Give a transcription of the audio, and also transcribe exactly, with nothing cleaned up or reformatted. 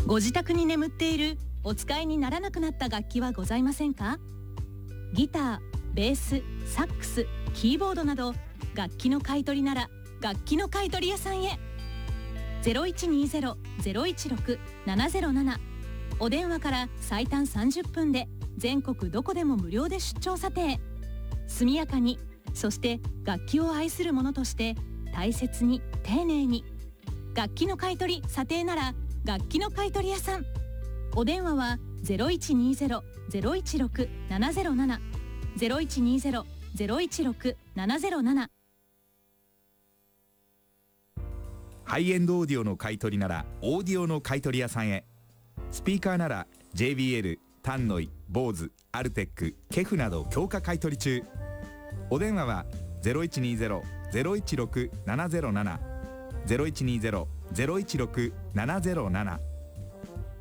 ご自宅に眠っているお使いにならなくなった楽器はございませんか？ギター、ベース、サックス、キーボードなど楽器の買い取りなら楽器の買い取り屋さんへ。 ゼロいちにゼロ ゼロいちろく ななゼロなな お電話から最短さんじゅっぷんで全国どこでも無料で出張査定。速やかに、そして楽器を愛する者として大切に丁寧に。楽器の買い取り査定なら楽器の買い取り屋さん。お電話は ゼロいちにゼロ ゼロいちろく ななゼロなな ゼロいちにゼロ ゼロいちろく ななゼロなな。 ハイエンドオーディオの買い取りならオーディオの買い取り屋さんへ。スピーカーなら ジェイビーエル、タンノイ、ボーズ、アルテック、ケフなど強化買い取り中。お電話は ゼロいちにゼロ ゼロいちろく ななゼロなな ゼロいちにゼロ ゼロいちろく ななゼロなな。